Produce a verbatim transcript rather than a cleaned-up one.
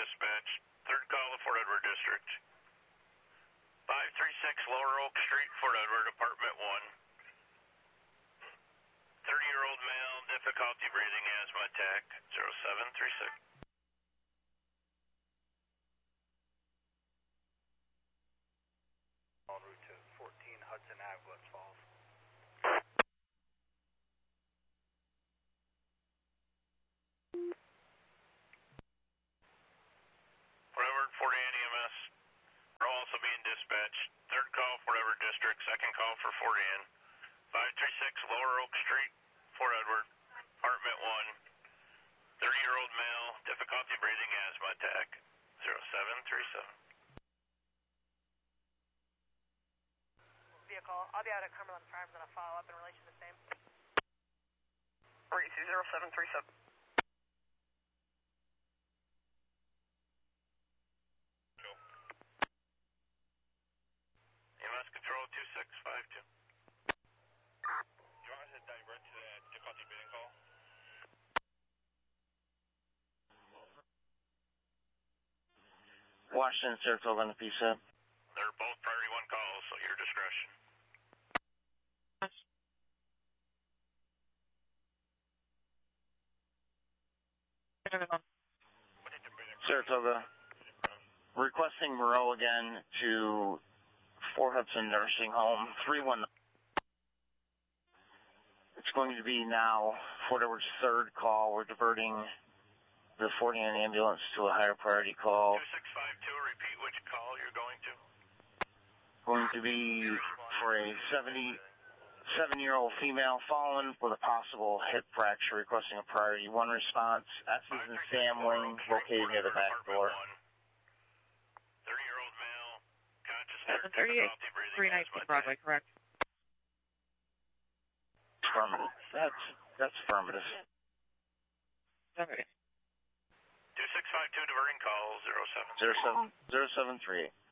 dispatch. Third call to Fort Edward District. five three six Lower Oak Street, Fort Edward, Apartment one. thirty-year-old male, difficulty breathing, asthma attack, zero seven three six. En route to fourteen Hudson Ave, Glens Falls. Fort Edward, forty-eight E M S. We're also being dispatched. Third call, Fort Edward District. Second call for forty N. five three six Lower Oak Street, Fort Edward, Apartment one. thirty-year-old male, difficulty breathing, asthma attack, zero seven three seven. Vehicle, I'll be out at Cumberland Farms and I'll follow up in relation to the same. Emergency zero seven three seven. E M S Control two six five two. Do you want us to divert to the difficulty breathing call? Washington, Saratoga, and the P S A P. They're both priority one calls, so your discretion. Saratoga. Requesting Moreau again to Fort Hudson Nursing Home, three one. It's going to be now Fort Edward's third call. We're diverting the forty N ambulance to a higher priority call. two six five two, repeat which call you're going to. Going to be for a seventy-seven-year-old female fallen with a possible hip fracture, requesting a priority one response. S is in Sam Wing, located near the back door. thirty-year-old male, conscious, seven thirty-eight, three nineteen Broadway, correct? Affirmative. That's, that's affirmative. Okay. two six five two, diverting call, zero seven. zero seven, zero seven three eight.